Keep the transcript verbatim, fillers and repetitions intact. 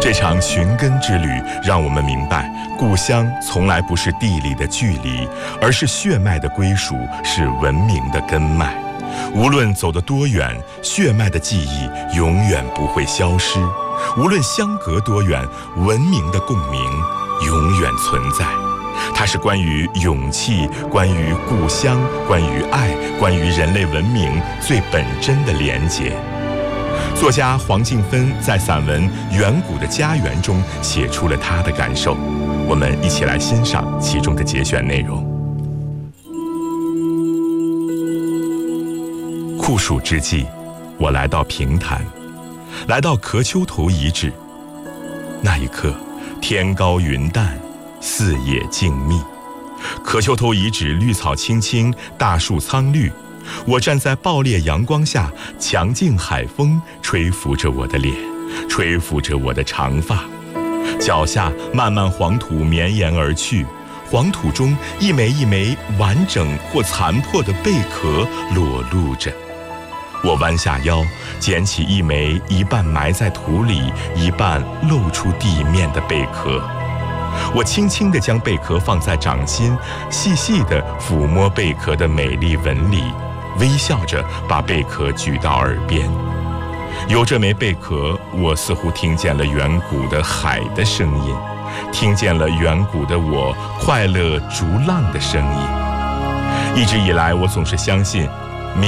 这场寻根之旅让我们明白，故乡从来不是地理的距离，而是血脉的归属，是文明的根脉。无论走得多远，血脉的记忆永远不会消失；无论相隔多远，文明的共鸣永远存在。它是关于勇气，关于故乡，关于爱，关于人类文明最本真的连结。作家黄静芬在散文《远古的家园》中写出了他的感受，我们一起来欣赏其中的节选内容。酷暑之际，我来到平潭，来到壳丘头遗址。那一刻，天高云淡，四野静谧。壳丘头遗址绿草青青，大树苍绿。我站在爆裂阳光下，强劲海风吹拂着我的脸，吹拂着我的长发。脚下漫漫黄土绵延而去，黄土中一枚一枚完整或残破的贝壳裸露着。我弯下腰，捡起一枚一半埋在土里，一半露出地面的贝壳。我轻轻地将贝壳放在掌心，细细地抚摸贝壳的美丽纹理，微笑着把贝壳举到耳边。有这枚贝壳，我似乎听见了远古的海的声音，听见了远古的我快乐逐浪的声音。一直以来，我总是相信